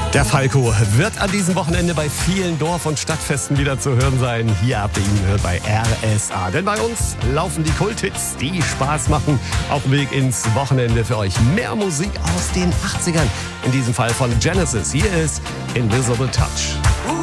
Der Falco wird an diesem Wochenende bei vielen Dorf- und Stadtfesten wieder zu hören sein. Hier habt ihr ihn bei RSA. Denn bei uns laufen die Kulthits, die Spaß machen. Auf dem Weg ins Wochenende für euch mehr Musik aus den 80ern. In diesem Fall von Genesis. Hier ist Invisible Touch.